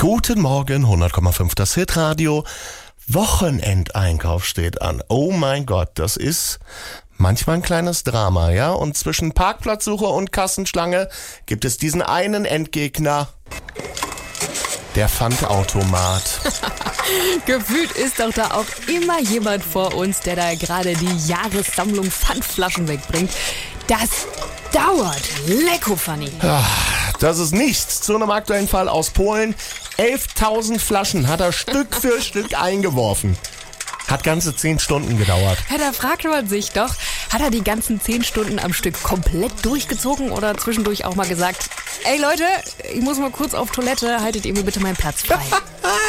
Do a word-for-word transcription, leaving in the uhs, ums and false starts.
Guten Morgen, hundert Komma fünf das Hitradio. Wochenendeinkauf steht an. Oh mein Gott, das ist manchmal ein kleines Drama, ja? Und zwischen Parkplatzsuche und Kassenschlange gibt es diesen einen Endgegner, der Pfandautomat. Gefühlt ist doch da auch immer jemand vor uns, der da gerade die Jahressammlung Pfandflaschen wegbringt. Das dauert. Lecko, Fanny. Das ist nichts zu einem aktuellen Fall aus Polen. elftausend Flaschen hat er Stück für Stück eingeworfen. Hat ganze zehn Stunden gedauert. Ja, da fragt man sich doch, hat er die ganzen zehn Stunden am Stück komplett durchgezogen oder zwischendurch auch mal gesagt, ey Leute, ich muss mal kurz auf Toilette, haltet ihr mir bitte meinen Platz frei.